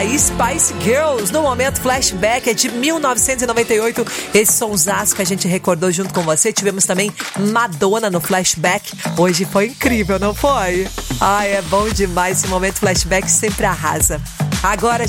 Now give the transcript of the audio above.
Spice Girls, no momento flashback, é de 1998. Esse sonsaço que a gente recordou junto com você. Tivemos também Madonna no flashback. Hoje foi incrível, não foi? Ai, é bom demais. Esse momento flashback sempre arrasa. Agora